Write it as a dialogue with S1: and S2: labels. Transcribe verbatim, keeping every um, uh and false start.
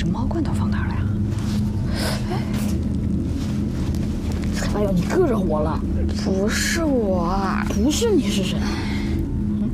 S1: 这猫罐头放哪儿了呀？哎，
S2: 哎呦，你硌着我了！
S1: 不是我，
S2: 不是你是谁？嗯。